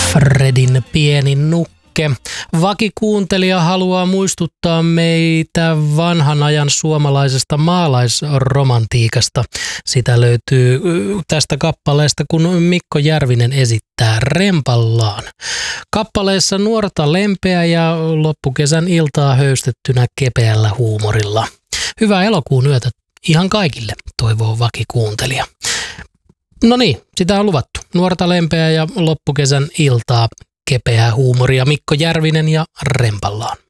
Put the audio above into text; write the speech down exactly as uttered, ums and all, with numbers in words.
Fredin pieni nukke. Vakikuuntelija haluaa muistuttaa meitä vanhan ajan suomalaisesta maalaisromantiikasta. Sitä löytyy tästä kappaleesta, kun Mikko Järvinen esittää Rempallaan. Kappaleessa nuorta lempeä ja loppukesän iltaa höystettynä kepeällä huumorilla. Hyvää elokuun yötä ihan kaikille, toivoo vakikuuntelija. No niin, sitä on luvattu. Nuorta lempeä ja loppukesän iltaa kepeää huumoria. Mikko Järvinen ja Rempallaan.